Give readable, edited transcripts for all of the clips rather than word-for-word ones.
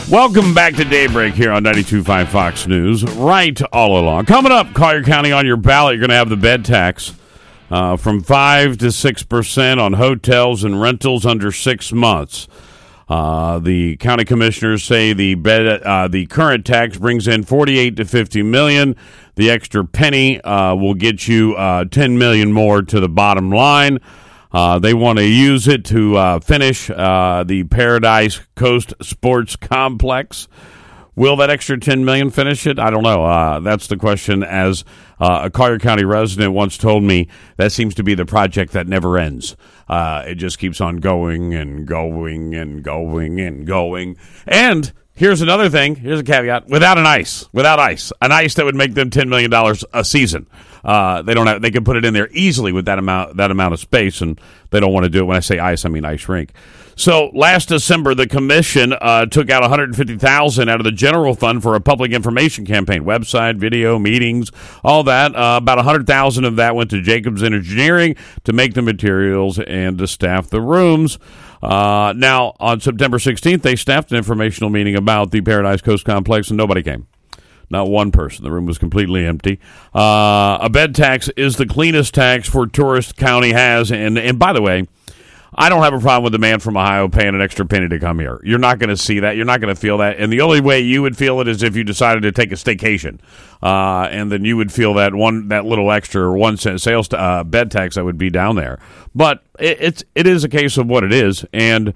Welcome back to Daybreak here on 92.5 Fox News. Right all along. Coming up, Collier County on your ballot, you're going to have the bed tax from 5 to 6% on hotels and rentals under 6 months. The county commissioners say the current tax brings in $48 to $50 million. The extra penny will get you $10 million more to the bottom line. They want to use it to finish the Paradise Coast Sports Complex. Will that extra $10 million finish it? I don't know. That's the question. As a Collier County resident once told me, that seems to be the project that never ends. It just keeps on going and going and going and going. And here's another thing. Here's a caveat. Without an ice that would make them $10 million a season. They don't have. They can put it in there easily with that amount of space, and they don't want to do it. When I say ice, I mean ice rink. So last December, the commission took out $150,000 out of the general fund for a public information campaign, website, video, meetings, all that. About $100,000 of that went to Jacobs Engineering to make the materials and to staff the rooms. Now, on September 16th, they staffed an informational meeting about the Paradise Coast Complex, and nobody came. Not one person. The room was completely empty. A bed tax is the cleanest tax for tourist county has. And by the way, I don't have a problem with the man from Ohio paying an extra penny to come here. You're not going to see that. You're not going to feel that. And the only way you would feel it is if you decided to take a staycation. And then you would feel that little extra 1 cent sales bed tax that would be down there. But it is a case of what it is. And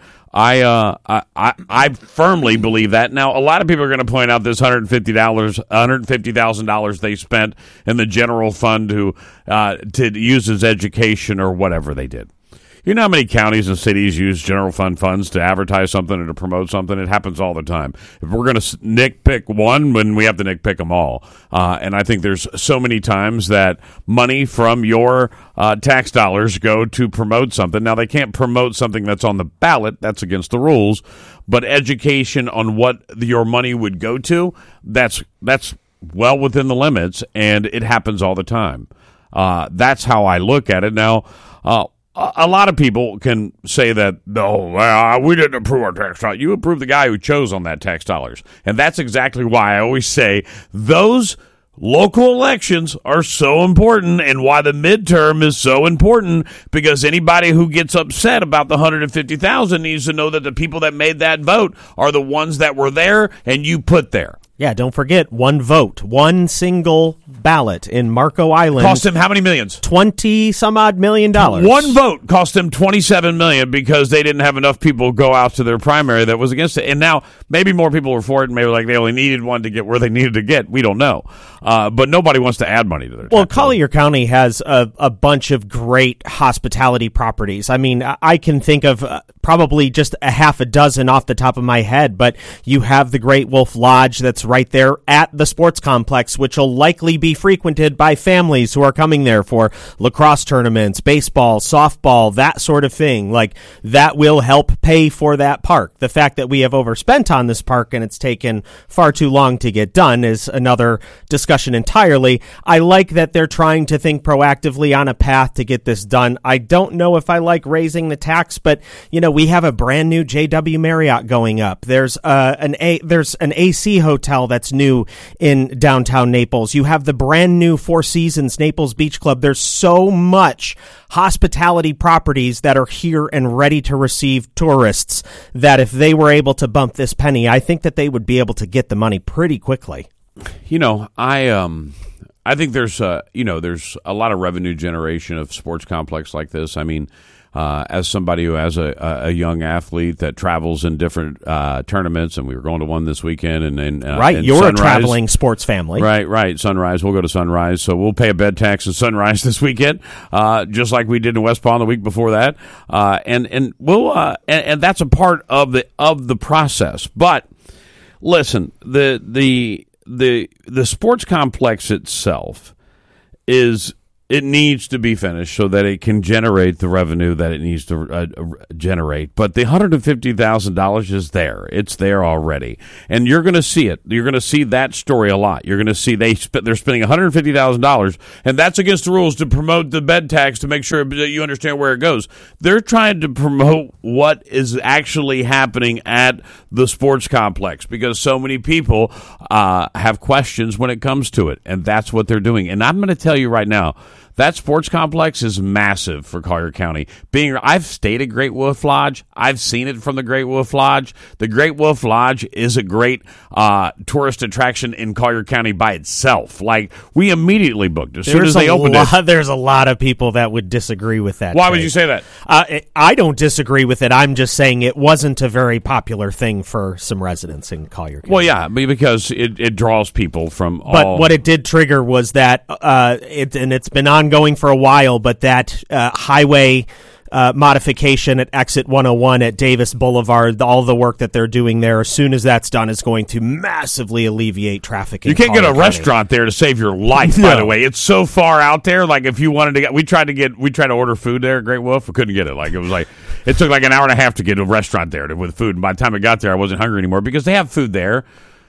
I firmly believe that. Now, a lot of people are going to point out this $150,000 they spent in the general fund to use as education or whatever they did. You know how many counties and cities use general fund funds to advertise something or to promote something? It happens all the time. If we're going to nitpick one, then we have to nitpick them all. And I think there's so many times that money from your tax dollars go to promote something. Now, they can't promote something that's on the ballot. That's against the rules. But education on what your money would go to, that's well within the limits, and it happens all the time. That's how I look at it. Now, a lot of people can say that, no, we didn't approve our tax dollars. You approved the guy who chose on that tax dollars. And that's exactly why I always say those local elections are so important and why the midterm is so important, because anybody who gets upset about the $150,000 needs to know that the people that made that vote are the ones that were there and you put there. Yeah, don't forget, one vote, one single ballot in Marco Island. Cost him how many millions? 20-some-odd million dollars. One vote cost them $27 million because they didn't have enough people go out to their primary that was against it. And now maybe more people were for it, and maybe like they only needed one to get where they needed to get. We don't know. But nobody wants to add money to their tax. Well, Collier County has a bunch of great hospitality properties. I mean, I can think of probably just a half a dozen off the top of my head, but you have the Great Wolf Lodge that's right there at the sports complex, which will likely be frequented by families who are coming there for lacrosse tournaments, baseball, softball, that sort of thing. Like, that will help pay for that park. The fact that we have overspent on this park and it's taken far too long to get done is another discussion entirely. I like that they're trying to think proactively on a path to get this done. I don't know if I like raising the tax, but, you know, we have a brand new JW Marriott going up. There's an AC hotel that's new in downtown Naples. You have the brand new Four Seasons Naples Beach Club. There's so much hospitality properties that are here and ready to receive tourists that if they were able to bump this penny, I think that they would be able to get the money pretty quickly. You know, I think there's a lot of revenue generation of sports complex like this. I mean, as somebody who has a young athlete that travels in different tournaments, and we were going to one this weekend, and right, you're Sunrise. A traveling sports family, right. Sunrise, we'll go to Sunrise, so we'll pay a bed tax in Sunrise this weekend, just like we did in West Palm the week before that, and we'll and that's a part of the process. But listen, the sports complex itself is It needs to be finished so that it can generate the revenue that it needs to generate. But the $150,000 is there. It's there already. And you're going to see it. You're going to see that story a lot. You're going to see they're spending $150,000, and that's against the rules to promote the bed tax to make sure that you understand where it goes. They're trying to promote what is actually happening at the sports complex because so many people have questions when it comes to it, and that's what they're doing. And I'm going to tell you right now, that sports complex is massive for Collier County. I've stayed at Great Wolf Lodge. I've seen it from the Great Wolf Lodge. The Great Wolf Lodge is a great tourist attraction in Collier County by itself. Like, we immediately booked as soon as they opened it. There's a lot of people that would disagree with that. Why would you say that? I don't disagree with it. I'm just saying it wasn't a very popular thing for some residents in Collier County. Well, yeah, because it draws people from all. But what it did trigger was that, and it's been ongoing for a while, but that highway modification at Exit 101 at Davis Boulevard, all the work that they're doing there, as soon as that's done, is going to massively alleviate traffic. You can't get a restaurant there to save your life, by the way. It's so far out there. Like, if you wanted to get, we tried to order food there at Great Wolf. We couldn't get it. It took like an hour and a half to get a restaurant there with food. And by the time I got there, I wasn't hungry anymore because they have food there.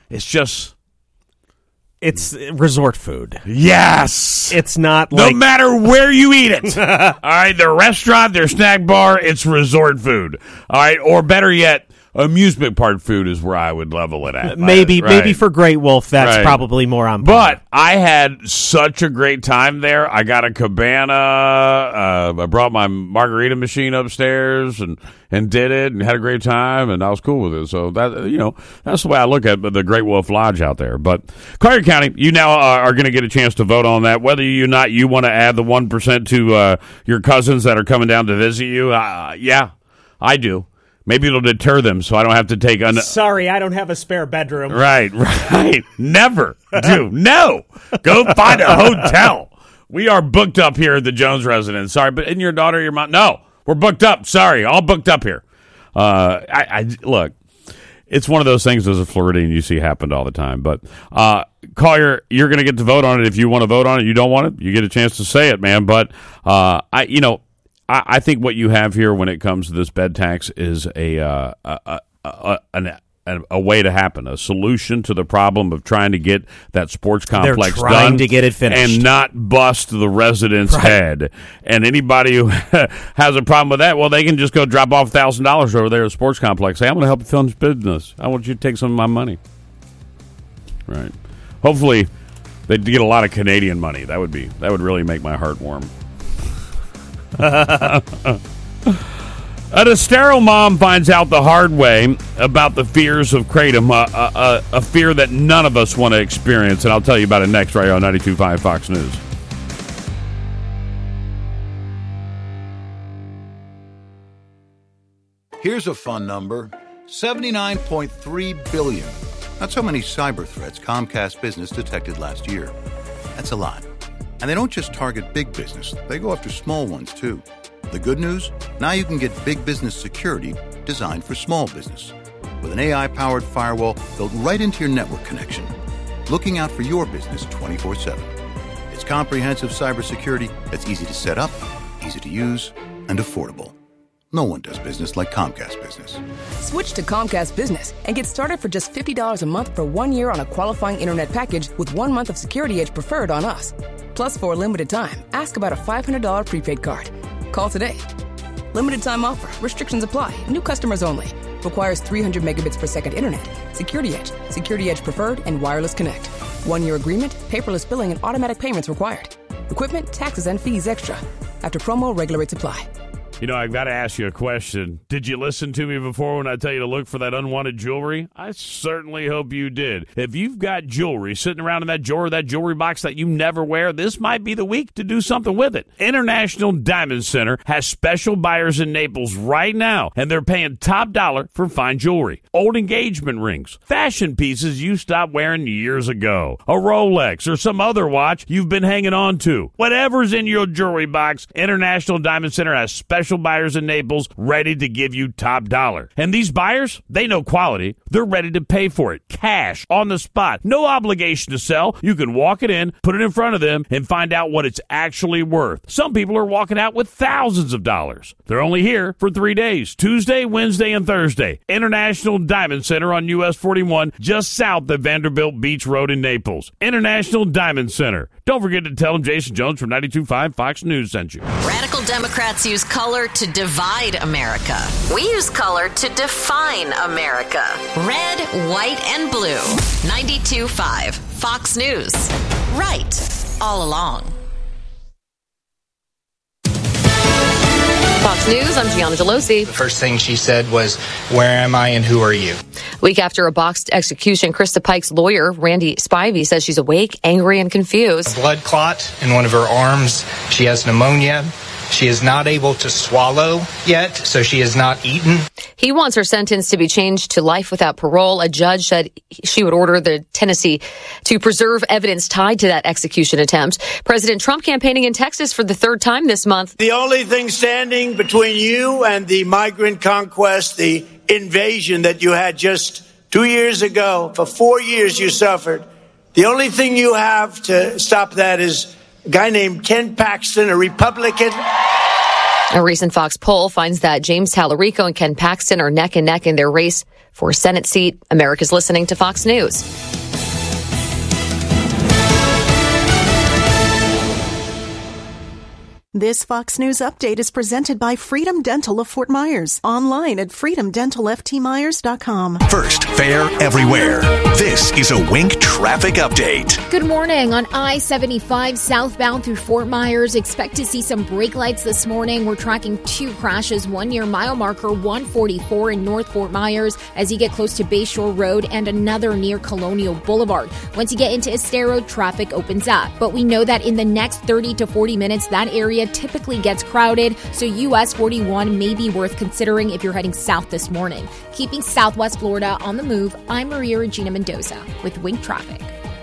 It's resort food. Yes. It's not no matter where you eat it. All right, their restaurant, their snack bar, it's resort food. All right, or better yet, amusement park food is where I would level it at. Maybe for Great Wolf, that's probably more on point. But I had such a great time there. I got a cabana. I brought my margarita machine upstairs and did it and had a great time, and I was cool with it. So that's the way I look at the Great Wolf Lodge out there. But Collier County, you now are going to get a chance to vote on that. Whether you want to add the 1% to your cousins that are coming down to visit you, yeah, I do. Maybe it'll deter them so I don't have to take... Sorry, I don't have a spare bedroom. Right. Never do. No. Go find a hotel. We are booked up here at the Jones residence. Sorry, but isn't your daughter your mom? No, we're booked up. Sorry, all booked up here. Look, it's one of those things as a Floridian you see happen all the time. But Collier, you're going to get to vote on it. If you want to vote on it, you don't want it, you get a chance to say it, man. But I think what you have here when it comes to this bed tax is a way to happen, a solution to the problem of trying to get that sports complex They're trying done to get it finished and not bust the resident's head. And anybody who has a problem with that, well, they can just go drop off $1,000 over there at the sports complex. Say, I'm going to help you finish business. I want you to take some of my money. Right. Hopefully, they'd get a lot of Canadian money. That would really make my heart warm. An Estero mom finds out the hard way about the fears of kratom, a fear that none of us want to experience, and I'll tell you about it next right here on 92.5 Fox News. Here's a fun number, 79.3 billion. That's how many cyber threats Comcast Business detected last year. That's a lot. And they don't just target big business, they go after small ones too. The good news? Now you can get big business security designed for small business. With an AI-powered firewall built right into your network connection. Looking out for your business 24/7. It's comprehensive cybersecurity that's easy to set up, easy to use, and affordable. No one does business like Comcast Business. Switch to Comcast Business and get started for just $50 a month for 1 year on a qualifying internet package with 1 month of Security Edge Preferred on us. Plus, for a limited time, ask about a $500 prepaid card. Call today. Limited time offer. Restrictions apply. New customers only. Requires 300 megabits per second internet. Security Edge, Security Edge Preferred, and Wireless Connect. 1 year agreement, paperless billing, and automatic payments required. Equipment, taxes, and fees extra. After promo, regular rates apply. You know, I've got to ask you a question. Did you listen to me before when I tell you to look for that unwanted jewelry? I certainly hope you did. If you've got jewelry sitting around in that jewelry box that you never wear, this might be the week to do something with it. International Diamond Center has special buyers in Naples right now, and they're paying top dollar for fine jewelry. Old engagement rings, fashion pieces you stopped wearing years ago, a Rolex or some other watch you've been hanging on to. Whatever's in your jewelry box, International Diamond Center has special commercial buyers in Naples ready to give you top dollar. And these buyers, they know quality. They're ready to pay for it. Cash, on the spot. No obligation to sell. You can walk it in, put it in front of them, and find out what it's actually worth. Some people are walking out with thousands of dollars. They're only here for 3 days, Tuesday, Wednesday, and Thursday. International Diamond Center on US 41, just south of Vanderbilt Beach Road in Naples. International Diamond Center. Don't forget to tell them Jason Jones from 92.5 Fox News sent you. Radical Democrats use color to divide America. We use color to define America. Red, white, and blue. 92.5 Fox News. Right all along. Fox News, I'm Gianna Gelosi. The first thing she said was, "Where am I and who are you?" Week after a boxed execution, Krista Pike's lawyer, Randy Spivey, says she's awake, angry, and confused. A blood clot in one of her arms. She has pneumonia. She is not able to swallow yet, so she has not eaten. He wants her sentence to be changed to life without parole. A judge said she would order the Tennessee to preserve evidence tied to that execution attempt. President Trump campaigning in Texas for the third time this month. The only thing standing between you and the migrant conquest, the invasion that you had just 2 years ago, for 4 years you suffered, the only thing you have to stop that is a guy named Ken Paxton, a Republican. A recent Fox poll finds that James Tallarico and Ken Paxton are neck and neck in their race for a Senate seat. America's listening to Fox News. This Fox News update is presented by Freedom Dental of Fort Myers. Online at freedomdentalftmyers.com. First, fair everywhere. This is a Wink traffic update. Good morning. On I-75 southbound through Fort Myers, expect to see some brake lights this morning. We're tracking 2 crashes, one near mile marker 144 in North Fort Myers as you get close to Bayshore Road, and another near Colonial Boulevard. Once you get into Estero, traffic opens up. But we know that in the next 30 to 40 minutes, that area typically gets crowded, so US 41 may be worth considering if you're heading south this morning. Keeping Southwest Florida on the move, I'm Maria Regina Mendoza with Wink Traffic.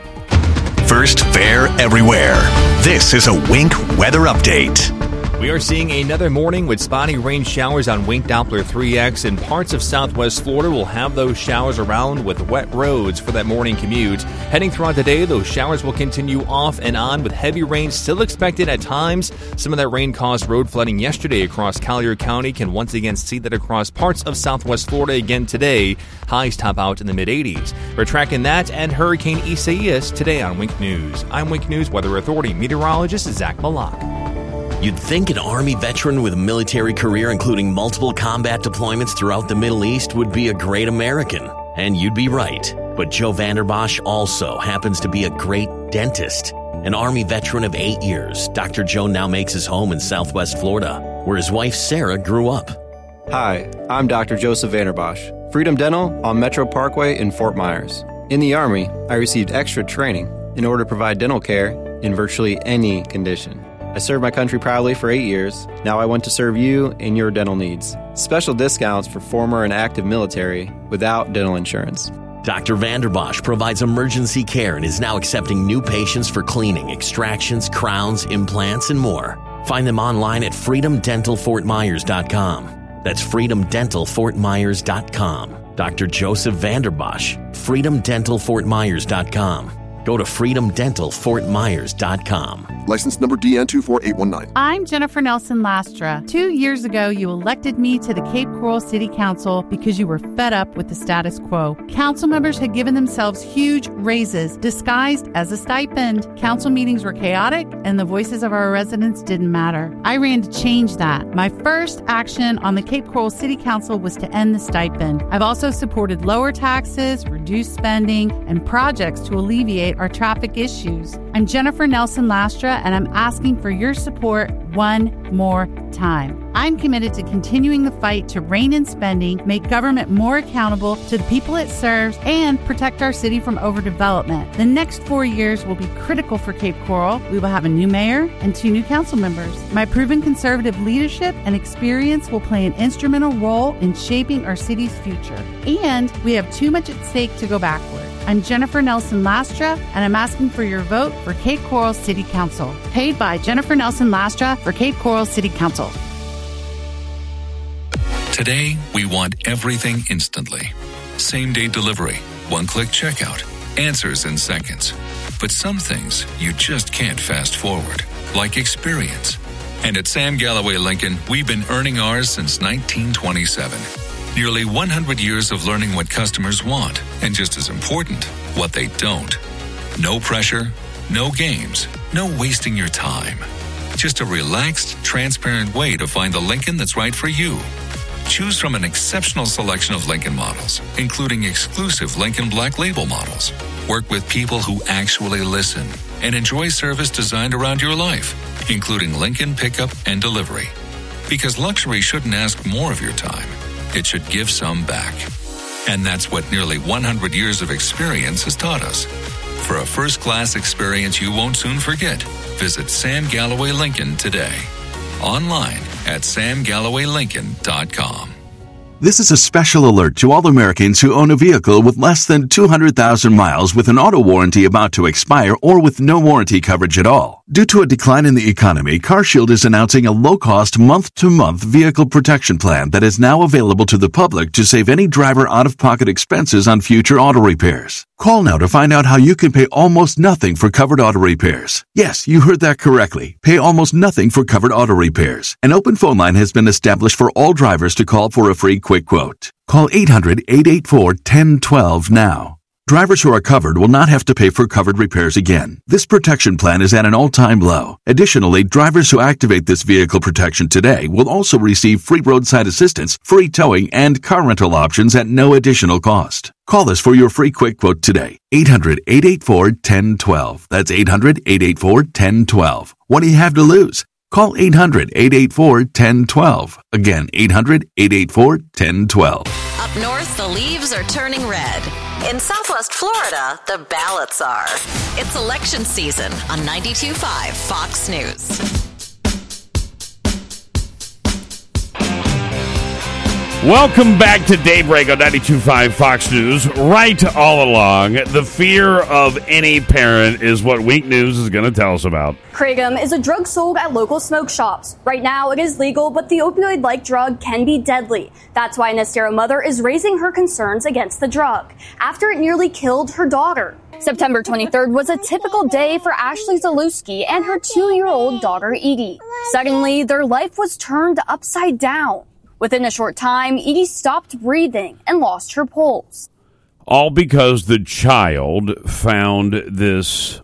First, fair everywhere. This is a Wink weather update. We are seeing another morning with spotty rain showers on Wink Doppler 3X, and parts of southwest Florida will have those showers around with wet roads for that morning commute. Heading throughout the day, those showers will continue off and on with heavy rain still expected at times. Some of that rain caused road flooding yesterday across Collier County. Can once again see that across parts of southwest Florida again today. Highs top out in the mid-80s. We're tracking that and Hurricane Isaias today on Wink News. I'm Wink News Weather Authority meteorologist Zach Malak. You'd think an Army veteran with a military career including multiple combat deployments throughout the Middle East would be a great American. And you'd be right. But Joe Vanderbosch also happens to be a great dentist. An Army veteran of 8 years, Dr. Joe now makes his home in Southwest Florida, where his wife Sarah grew up. Hi, I'm Dr. Joseph Vanderbosch, Freedom Dental on Metro Parkway in Fort Myers. In the Army, I received extra training in order to provide dental care in virtually any condition. I served my country proudly for 8 years. Now I want to serve you and your dental needs. Special discounts for former and active military without dental insurance. Dr. Vanderbosch provides emergency care and is now accepting new patients for cleaning, extractions, crowns, implants, and more. Find them online at freedomdentalfortmyers.com. That's freedomdentalfortmyers.com. Dr. Joseph Vanderbosch, freedomdentalfortmyers.com. Go to freedomdentalfortmyers.com. License number DN24819. I'm Jennifer Nelson Lastra. 2 years ago, you elected me to the Cape Coral City Council because you were fed up with the status quo. Council members had given themselves huge raises disguised as a stipend. Council meetings were chaotic and the voices of our residents didn't matter. I ran to change that. My first action on the Cape Coral City Council was to end the stipend. I've also supported lower taxes, reduced spending, and projects to alleviate our traffic issues. I'm Jennifer Nelson Lastra, and I'm asking for your support one more time. I'm committed to continuing the fight to rein in spending, make government more accountable to the people it serves, and protect our city from overdevelopment. The next 4 years will be critical for Cape Coral. We will have a new mayor and 2 new council members. My proven conservative leadership and experience will play an instrumental role in shaping our city's future. And we have too much at stake to go backward. I'm Jennifer Nelson Lastra, and I'm asking for your vote for Cape Coral City Council. Paid by Jennifer Nelson Lastra for Cape Coral City Council. Today, we want everything instantly. Same-day delivery, one-click checkout, answers in seconds. But some things you just can't fast forward, like experience. And at Sam Galloway Lincoln, we've been earning ours since 1927. Nearly 100 years of learning what customers want, and just as important, what they don't. No pressure, no games, no wasting your time. Just a relaxed, transparent way to find the Lincoln that's right for you. Choose from an exceptional selection of Lincoln models, including exclusive Lincoln Black Label models. Work with people who actually listen and enjoy service designed around your life, including Lincoln pickup and delivery. Because luxury shouldn't ask more of your time. It should give some back. And that's what nearly 100 years of experience has taught us. For a first-class experience you won't soon forget, visit Sam Galloway Lincoln today. Online at samgallowaylincoln.com. This is a special alert to all Americans who own a vehicle with less than 200,000 miles with an auto warranty about to expire or with no warranty coverage at all. Due to a decline in the economy, CarShield is announcing a low-cost month-to-month vehicle protection plan that is now available to the public to save any driver out-of-pocket expenses on future auto repairs. Call now to find out how you can pay almost nothing for covered auto repairs. Yes, you heard that correctly. Pay almost nothing for covered auto repairs. An open phone line has been established for all drivers to call for a free quick quote. Call 800-884-1012 now. Drivers who are covered will not have to pay for covered repairs again. This protection plan is at an all-time low. Additionally, drivers who activate this vehicle protection today will also receive free roadside assistance, free towing, and car rental options at no additional cost. Call us for your free quick quote today. 800-884-1012. That's 800-884-1012. What do you have to lose? Call 800-884-1012. Again, 800-884-1012. Up north, the leaves are turning red. In Southwest Florida, the ballots are. It's election season on 92.5 Fox News. Welcome back to Daybreak on 92.5 Fox News. Right all along, the fear of any parent is what Week News is going to tell us about. Kratom is a drug sold at local smoke shops. Right now, it is legal, but the opioid-like drug can be deadly. That's why an Estero mother is raising her concerns against the drug after it nearly killed her daughter. September 23rd was a typical day for Ashley Zalewski and her 2-year-old daughter, Edie. Suddenly, their life was turned upside down. Within a short time, Edie stopped breathing and lost her pulse. All because the child found this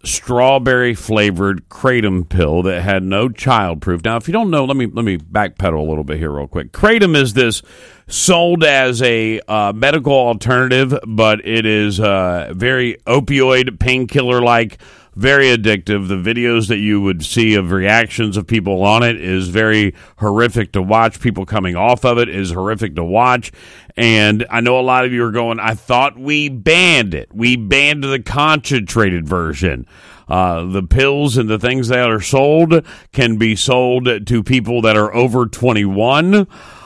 strawberry-flavored Kratom pill that had no child proof. Now, if you don't know, let me backpedal a little bit here real quick. Kratom is this sold as a medical alternative, but it is very opioid, painkiller-like, very addictive. The videos that you would see of reactions of people on it is very horrific to watch. People coming off of it is horrific to watch. And I know a lot of you are going, I thought we banned it. We banned the concentrated version. The pills and the things that are sold can be sold to people that are over 21.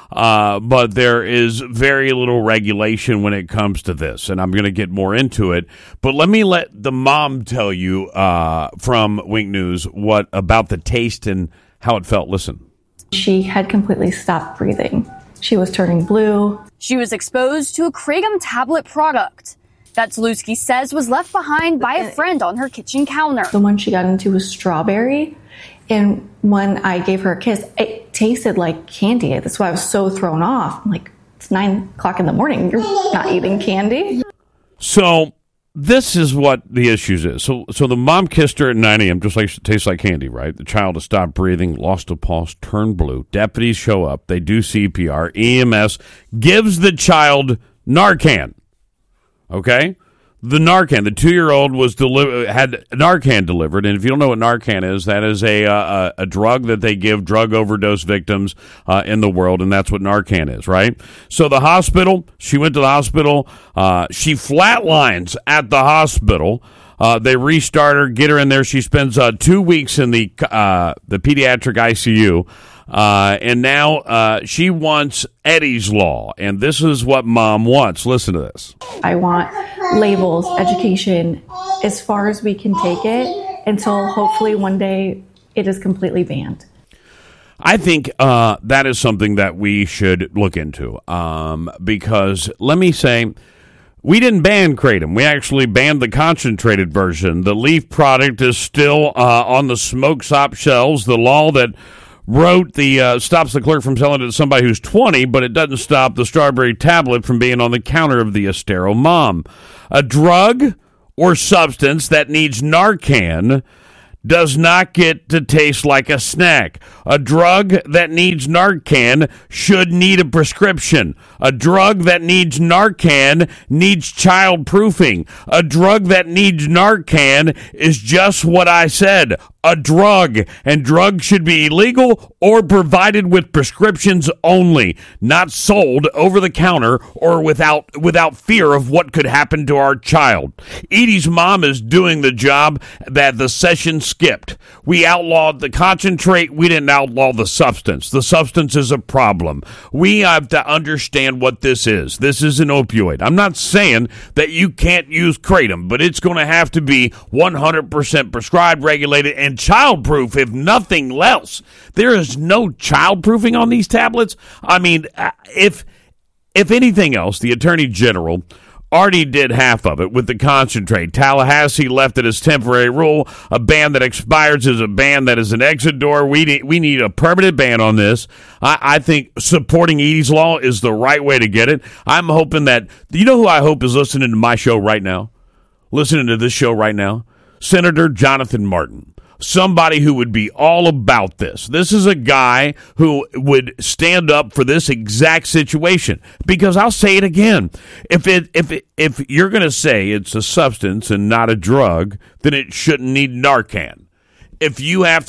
But there is very little regulation when it comes to this, and I'm going to get more into it. But let me let the mom tell you from Wink News what about the taste and how it felt. Listen. She had completely stopped breathing. She was turning blue. She was exposed to a Kratom tablet product that Zalewski says was left behind by a friend on her kitchen counter. The one she got into was strawberry. And when I gave her a kiss, it tasted like candy. That's why I was so thrown off. I'm like, it's 9 o'clock in the morning. You're not eating candy. So this is what the issues is. So the mom kissed her at 9 a.m. just like it tastes like candy, right? The child has stopped breathing, lost a pulse, turned blue. Deputies show up. They do CPR. EMS gives the child Narcan. Okay? The Narcan, the 2-year-old had Narcan delivered, and if you don't know what Narcan is, that is a drug that they give drug overdose victims in the world, and that's what Narcan is, right? So the hospital, she went to the hospital, she flatlines at the hospital. They restart her, get her in there. She spends 2 weeks in the pediatric ICU. And now she wants Eddie's Law, and this is what mom wants. Listen to this. I want labels, education, as far as we can take it until hopefully one day it is completely banned. I think that is something that we should look into because, let me say, we didn't ban Kratom. We actually banned the concentrated version. The leaf product is still on the smoke shop shelves. The law that wrote stops the clerk from selling it to somebody who's 20, but it doesn't stop the strawberry tablet from being on the counter of the Estero mom. A drug or substance that needs Narcan does not get to taste like a snack. A drug that needs Narcan should need a prescription. A drug that needs Narcan needs child-proofing. A drug that needs Narcan is just what I said, a drug. And drugs should be illegal or provided with prescriptions only, not sold over the counter or without fear of what could happen to our child. Edie's mom is doing the job that the session skipped. We outlawed the concentrate. We didn't outlaw the substance. The substance is a problem. We have to understand what this is. This is an opioid. I'm not saying that you can't use Kratom, but it's going to have to be 100% prescribed, regulated, and child-proof, if nothing else. There is no child-proofing on these tablets. I mean, if anything else, the Attorney General already did half of it with the concentrate. Tallahassee left it as temporary rule. A ban that expires is a ban that is an exit door. We need a permanent ban on this. I think supporting Edie's law is the right way to get it. I'm hoping that, you know who I hope is listening to my show right now? Listening to this show right now? Senator Jonathan Martin. Somebody who would be all about this. This is a guy who would stand up for this exact situation. Because I'll say it again. If you're going to say it's a substance and not a drug, then it shouldn't need Narcan. If you have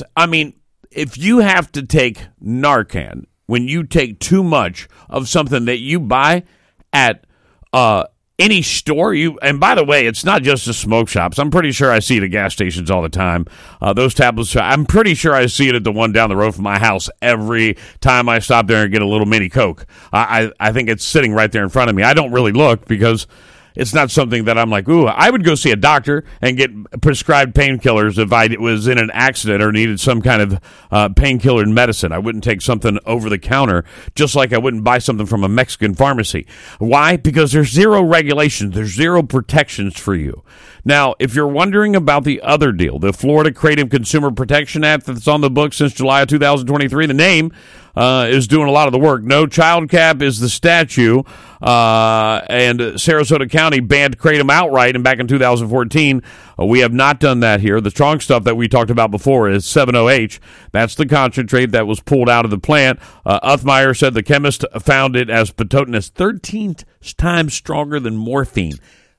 to take Narcan when you take too much of something that you buy at any store, and by the way, it's not just the smoke shops. I'm pretty sure I see it at gas stations all the time. Those tablets, I'm pretty sure I see it at the one down the road from my house every time I stop there and get a little mini Coke. I think it's sitting right there in front of me. I don't really look because it's not something that I'm like, ooh, I would go see a doctor and get prescribed painkillers if I was in an accident or needed some kind of painkiller medicine. I wouldn't take something over the counter, just like I wouldn't buy something from a Mexican pharmacy. Why? Because there's zero regulations. There's zero protections for you. Now, if you're wondering about the other deal, the Florida Kratom Consumer Protection Act that's on the books since July of 2023, the name is doing a lot of the work. No Child Cap is the statute, and Sarasota County banned Kratom outright, and back in 2014, we have not done that here. The strong stuff that we talked about before is 7-OH. That's the concentrate that was pulled out of the plant. Uthmeyer said the chemist found it as potent as 13 times stronger than morphine.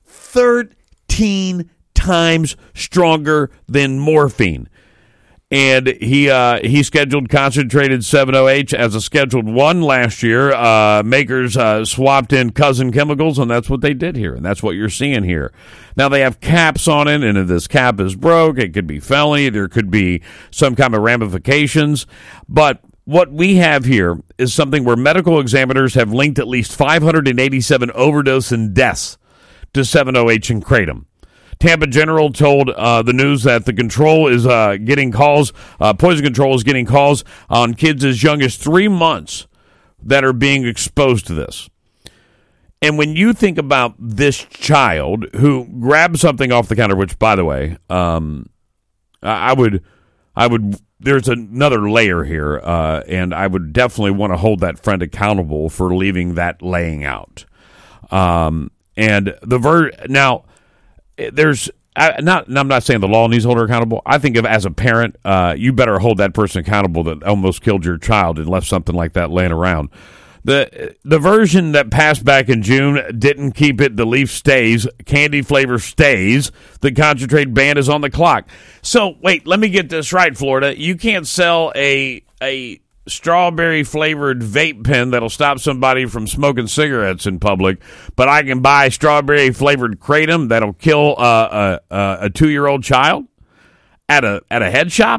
13 times stronger than morphine. And he scheduled concentrated 7-OH as a Scheduled 1 last year. Makers swapped in cousin chemicals, and that's what they did here, and that's what you're seeing here. Now, they have caps on it, and if this cap is broke, it could be felony. There could be some kind of ramifications. But what we have here is something where medical examiners have linked at least 587 overdose and deaths to 7-OH and Kratom. Tampa General told the news that the control is getting calls, poison control is getting calls on kids as young as 3 months that are being exposed to this. And when you think about this child who grabbed something off the counter, which, by the way, I would, there's another layer here, and I would definitely want to hold that friend accountable for leaving that laying out. And now, I'm not saying the law needs to hold her accountable. I think as a parent, you better hold that person accountable that almost killed your child and left something like that laying around. The version that passed back in June didn't keep it. The leaf stays. Candy flavor stays. The concentrate ban is on the clock. So, wait, let me get this right, Florida. You can't sell a strawberry-flavored vape pen that'll stop somebody from smoking cigarettes in public, but I can buy strawberry-flavored Kratom that'll kill a 2-year-old child at a head shop?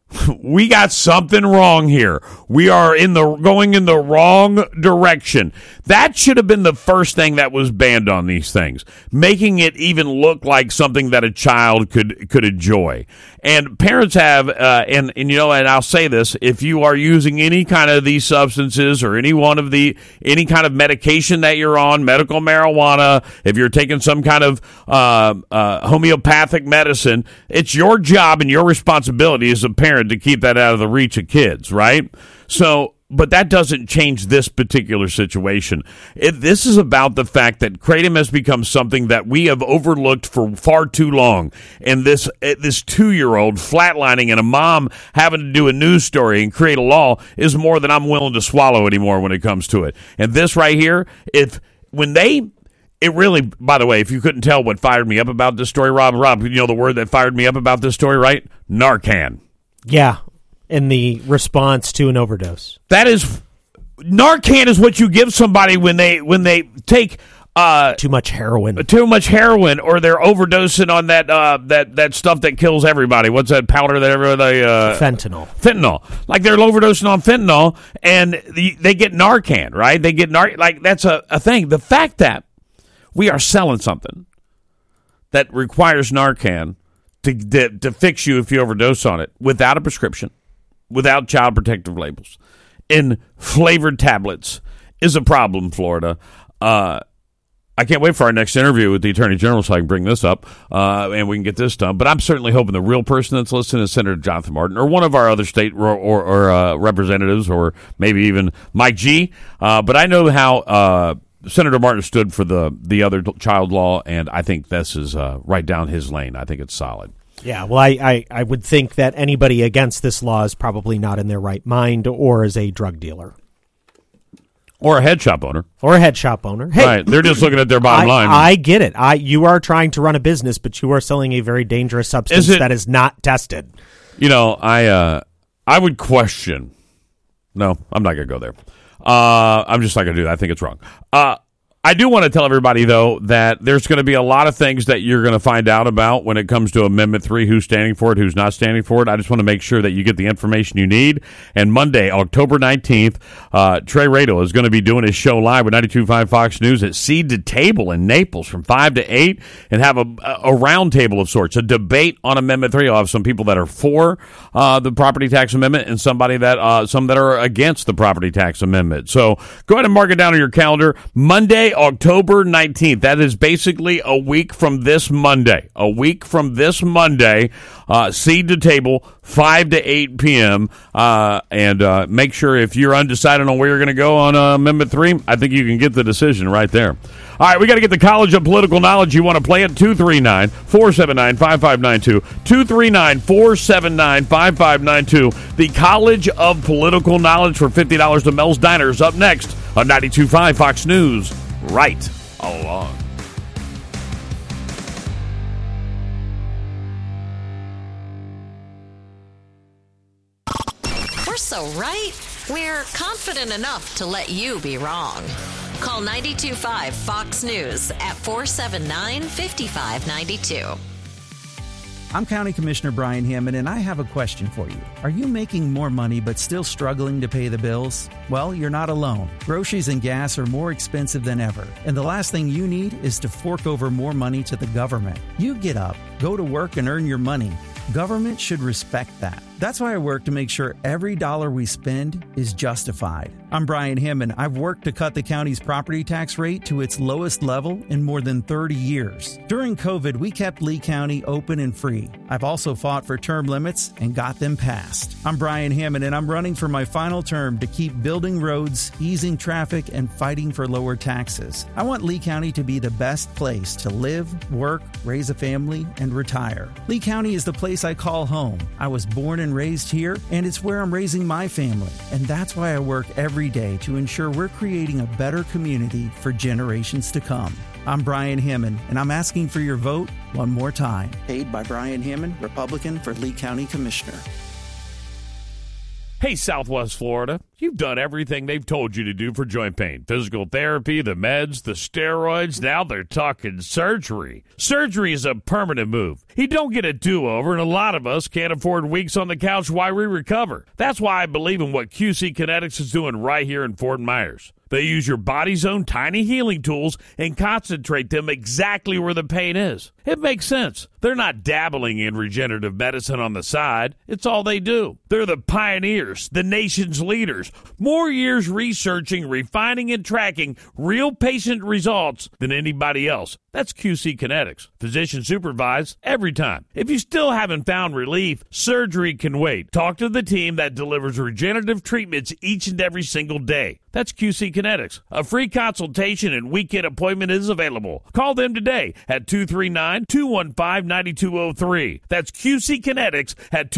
We got something wrong here. We are going in the wrong direction. That should have been the first thing that was banned on these things, making it even look like something that a child could enjoy. And parents have, and I'll say this: if you are using any kind of these substances or any kind of medication that you're on, medical marijuana, if you're taking some kind of homeopathic medicine, it's your job and your responsibility as a parent to keep that out of the reach of kids, right? So, but that doesn't change this particular situation. This is about the fact that Kratom has become something that we have overlooked for far too long. And this 2-year-old flatlining and a mom having to do a news story and create a law is more than I'm willing to swallow anymore when it comes to it. And this right here, it really, by the way, if you couldn't tell what fired me up about this story, Rob, you know the word that fired me up about this story, right? Narcan. Yeah, in the response to an overdose. Narcan is what you give somebody when they take too much heroin, or they're overdosing on that stuff that kills everybody. What's that powder that everybody? Fentanyl. Like they're overdosing on fentanyl, and they get Narcan, right? They get like that's a thing. The fact that we are selling something that requires Narcan to fix you if you overdose on it without a prescription, without child protective labels, in flavored tablets is a problem, Florida. I can't wait for our next interview with the Attorney General so I can bring this up and we can get this done. But I'm certainly hoping the real person that's listening is Senator Jonathan Martin or one of our other state or representatives, or maybe even Mike G. But I know how Senator Martin stood for the other child law, and I think this is right down his lane. I think it's solid. Yeah, well, I would think that anybody against this law is probably not in their right mind or is a drug dealer. Or a head shop owner. Hey, right, they're just looking at their bottom line. I get it. You are trying to run a business, but you are selling a very dangerous substance that is not tested. I would question. No, I'm not going to go there. I'm just not going to do that. I think it's wrong. I do want to tell everybody, though, that there's going to be a lot of things that you're going to find out about when it comes to Amendment 3, who's standing for it, who's not standing for it. I just want to make sure that you get the information you need. And Monday, October 19th, Trey Radel is going to be doing his show live with 92.5 Fox News at Seed to Table in Naples from 5 to 8 and have a round table of sorts, a debate on Amendment 3. I'll have some people that are for the property tax amendment and some that are against the property tax amendment. So go ahead and mark it down on your calendar. Monday, October 19th. That is basically a week from this Monday. Seed to Table, 5 to 8 p.m. And make sure if you're undecided on where you're going to go on Amendment 3, I think you can get the decision right there. All right, we got to get the College of Political Knowledge. You want to play it? 239-479-5592. 239-479-5592. The College of Political Knowledge for $50 to Mel's Diners up next on 92.5 Fox News. Right along. We're so right. We're confident enough to let you be wrong. Call 92.5 Fox News at 479-5592. I'm County Commissioner Brian Hammond, and I have a question for you. Are you making more money but still struggling to pay the bills? Well, you're not alone. Groceries and gas are more expensive than ever, and the last thing you need is to fork over more money to the government. You get up, go to work, and earn your money. Government should respect that. That's why I work to make sure every dollar we spend is justified. I'm Brian Hammond. I've worked to cut the county's property tax rate to its lowest level in more than 30 years. During COVID, we kept Lee County open and free. I've also fought for term limits and got them passed. I'm Brian Hammond, and I'm running for my final term to keep building roads, easing traffic, and fighting for lower taxes. I want Lee County to be the best place to live, work, raise a family, and retire. Lee County is the place I call home. I was born and raised here, and it's where I'm raising my family. And that's why I work every day to ensure we're creating a better community for generations to come. I'm Brian Hammond, and I'm asking for your vote one more time. Paid by Brian Hammond, Republican for Lee County Commissioner. Hey, Southwest Florida. You've done everything they've told you to do for joint pain. Physical therapy, the meds, the steroids. Now they're talking surgery. Surgery is a permanent move. You don't get a do-over, and a lot of us can't afford weeks on the couch while we recover. That's why I believe in what QC Kinetics is doing right here in Fort Myers. They use your body's own tiny healing tools and concentrate them exactly where the pain is. It makes sense. They're not dabbling in regenerative medicine on the side. It's all they do. They're the pioneers, the nation's leaders. More years researching, refining, and tracking real patient results than anybody else. That's QC Kinetics. Physician supervised every time. If you still haven't found relief, surgery can wait. Talk to the team that delivers regenerative treatments each and every single day. That's QC Kinetics. A free consultation and weekend appointment is available. Call them today at 239-215-9203. That's QC Kinetics at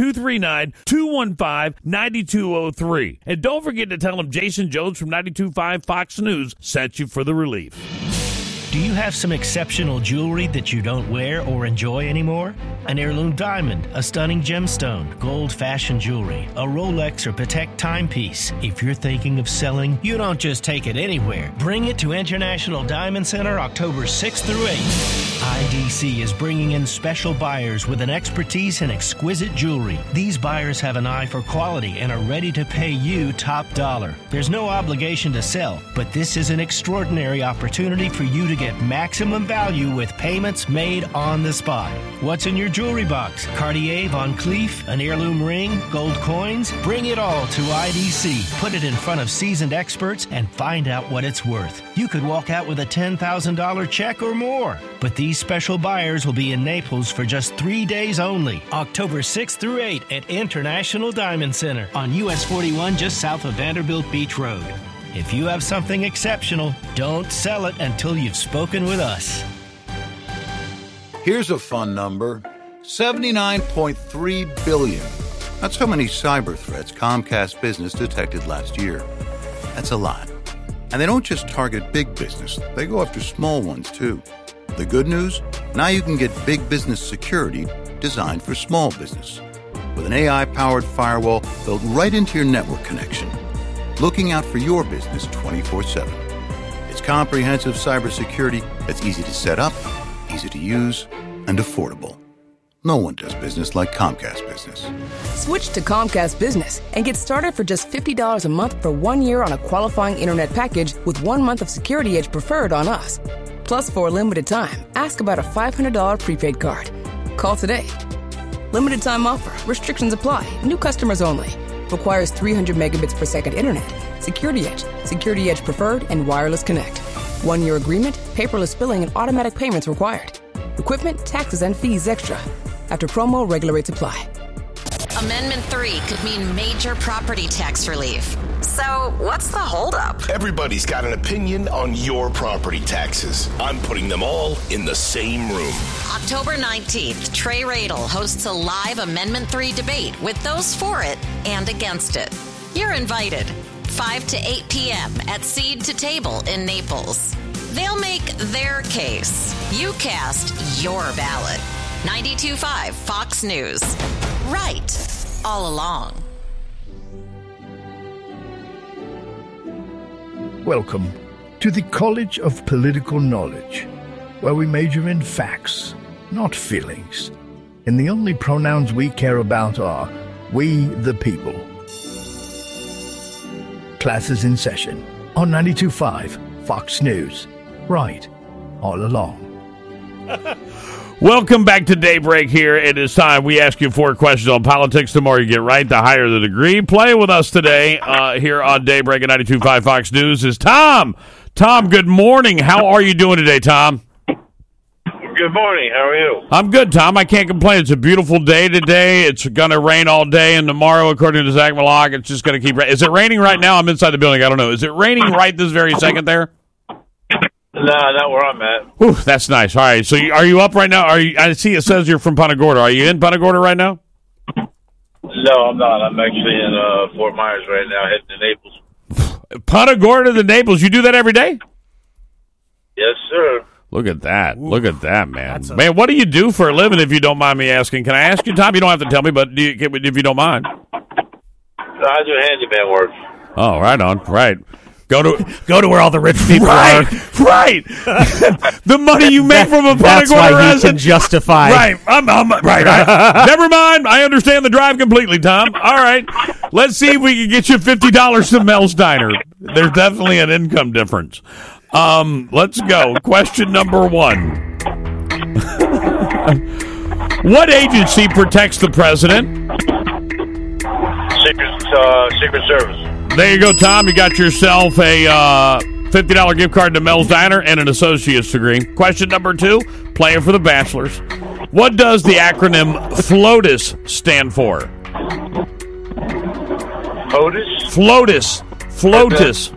239-215-9203. And don't forget to tell them Jason Jones from 92.5 Fox News sent you for the relief. Do you have some exceptional jewelry that you don't wear or enjoy anymore? An heirloom diamond, a stunning gemstone, gold fashion jewelry, a Rolex or Patek timepiece. If you're thinking of selling, you don't just take it anywhere. Bring it to International Diamond Center October 6th through 8th. IDC is bringing in special buyers with an expertise in exquisite jewelry. These buyers have an eye for quality and are ready to pay you top dollar. There's no obligation to sell, but this is an extraordinary opportunity for you to get maximum value with payments made on the spot. What's in your jewelry box? Cartier, Van Cleef, an heirloom ring, gold coins? Bring it all to IDC. Put it in front of seasoned experts and find out what it's worth. You could walk out with a $10,000 check or more. But these special buyers will be in Naples for just 3 days only. October 6th through 8th at International Diamond Center on US 41 just south of Vanderbilt Beach Road. If you have something exceptional, don't sell it until you've spoken with us. Here's a fun number. 79.3 billion. That's how many cyber threats Comcast Business detected last year. That's a lot. And they don't just target big business. They go after small ones, too. The good news? Now you can get big business security designed for small business. With an AI-powered firewall built right into your network connection. Looking out for your business 24/7. It's comprehensive cybersecurity that's easy to set up, easy to use, and affordable. No one does business like Comcast Business. Switch to Comcast Business and get started for just $50 a month for 1 year on a qualifying internet package with 1 month of Security Edge Preferred on us. Plus, for a limited time, ask about a $500 prepaid card. Call today. Limited time offer. Restrictions apply. New customers only. Requires 300 megabits per second internet. Security Edge Preferred, and Wireless Connect. 1 year agreement, paperless billing, and automatic payments required. Equipment, taxes, and fees extra. After promo, regular rates apply. Amendment 3 could mean major property tax relief. So, what's the holdup? Everybody's got an opinion on your property taxes. I'm putting them all in the same room. October 19th, Trey Radel hosts a live Amendment 3 debate with those for it and against it. You're invited. 5 to 8 p.m. at Seed to Table in Naples. They'll make their case. You cast your ballot. 92.5 Fox News. Right all along. Welcome to the College of Political Knowledge, where we major in facts, not feelings. And the only pronouns we care about are we the people. Classes in session on 92.5 Fox News. Right all along. Welcome back to Daybreak here. It is time. We ask you 4 questions on politics. The more you get right, the higher the degree. Play with us today here on Daybreak at 92.5 Fox News is Tom. Tom, good morning. How are you doing today, Tom? Good morning. How are you? I'm good, Tom. I can't complain. It's a beautiful day today. It's going to rain all day, and tomorrow, according to Zach Malak, it's just going to keep raining. Is it raining right now? I'm inside the building. I don't know. Is it raining right this very second there? No, not where I'm at. Whew, that's nice. All right. So are you up right now? I see it says you're from Punta Gorda. Are you in Punta Gorda right now? No, I'm not. I'm actually in Fort Myers right now, heading to Naples. Punta Gorda to Naples. You do that every day? Yes, sir. Look at that. Ooh. Look at that, man. Man, what do you do for a living, if you don't mind me asking? Can I ask you, Tom? You don't have to tell me, but if you don't mind. I do handyman work. Oh, right on. Right. Go to where all the rich people are. Right. The money you make from a That's Punta Gorda why you resident. can justify. Right. I'm right. Never mind. I understand the drive completely, Tom. All right. Let's see if we can get you $50 to Mel's Diner. There's definitely an income difference. Let's go. Question number 1. What agency protects the president? Secret Service. There you go, Tom. You got yourself a $50 gift card to Mel's Diner and an associate's degree. Question number 2, playing for the Bachelors. What does the acronym FLOTUS stand for? POTUS? FLOTUS. FLOTUS.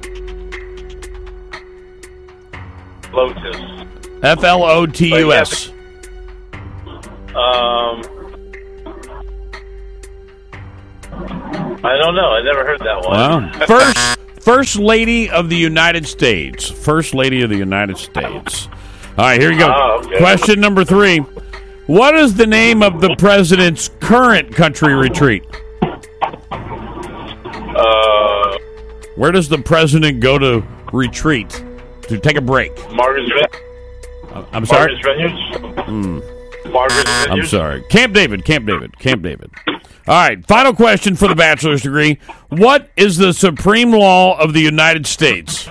FLOTUS. FLOTUS. I don't know. I never heard that one. Wow. First Lady of the United States. First Lady of the United States. All right, here you go. Oh, okay. Question number 3. What is the name of the president's current country retreat? Where does the president go to retreat? To take a break? Margaret's Vineyard. I'm sorry? Margaret's Vineyard. Margaret's Vineyard. I'm sorry. Camp David. All right, final question for the bachelor's degree. What is the supreme law of the United States?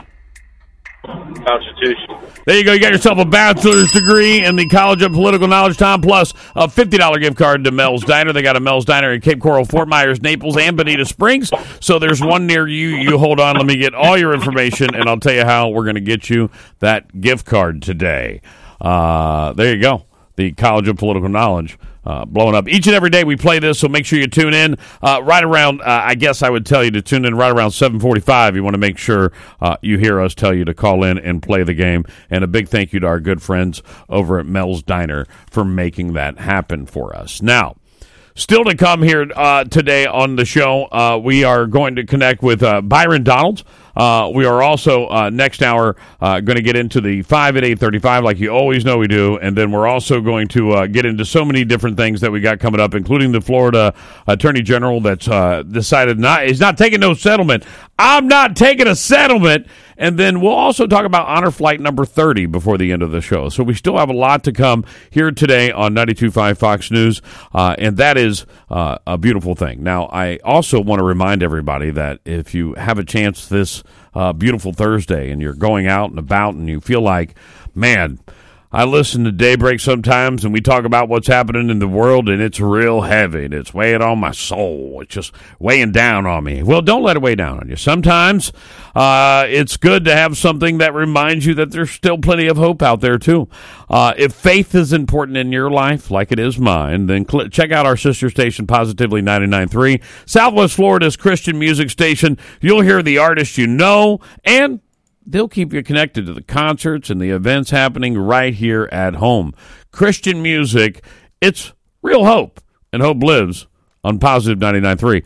Constitution. There you go. You got yourself a bachelor's degree in the College of Political Knowledge, Tom, plus a $50 gift card to Mel's Diner. They got a Mel's Diner in Cape Coral, Fort Myers, Naples, and Bonita Springs. So there's one near you. You hold on. Let me get all your information, and I'll tell you how we're going to get you that gift card today. There you go. The College of Political Knowledge. Blowing up each and every day we play this, so make sure you tune in right around I guess I would tell you to tune in right around 7:45. You want to make sure you hear us tell you to call in and play the game. And a big thank you to our good friends over at Mel's Diner for making that happen for us. Now, still to come here today on the show, we are going to connect with Byron Donalds. We are also, next hour, going to get into the 5 at 8:35 like you always know we do. And then we're also going to get into so many different things that we got coming up, including the Florida Attorney General that's decided he's not taking no settlement. I'm not taking a settlement. And then we'll also talk about Honor Flight number 30 before the end of the show. So we still have a lot to come here today on 92.5 Fox News, and that is a beautiful thing. Now, I also want to remind everybody that if you have a chance this beautiful Thursday and you're going out and about and you feel like, man, I listen to Daybreak sometimes, and we talk about what's happening in the world, and it's real heavy, and it's weighing on my soul. It's just weighing down on me. Well, don't let it weigh down on you. Sometimes it's good to have something that reminds you that there's still plenty of hope out there, too. If faith is important in your life, like it is mine, then check out our sister station, Positively 99.3, Southwest Florida's Christian music station. You'll hear the artists you know, and they'll keep you connected to the concerts and the events happening right here at home. Christian music, it's real hope, and hope lives on Positive 99.3.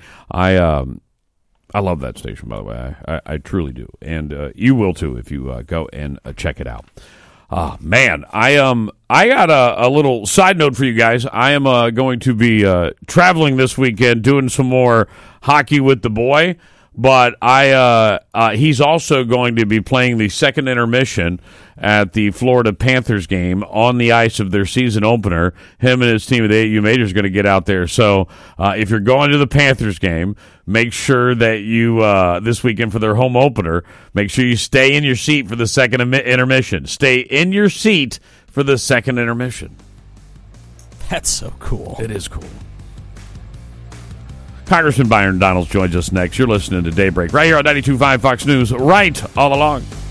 I love that station, by the way. I truly do, and you will too if you go and check it out. Man, I got a little side note for you guys. I am going to be traveling this weekend, doing some more hockey with the boy. But he's also going to be playing the second intermission at the Florida Panthers game on the ice of their season opener. Him and his team of the AU Majors are going to get out there. So if you're going to the Panthers game, make sure that you, this weekend for their home opener, make sure you stay in your seat for the second intermission. Stay in your seat for the second intermission. That's so cool. It is cool. Congressman Byron Donalds joins us next. You're listening to Daybreak right here on 92.5 Fox News, right all along.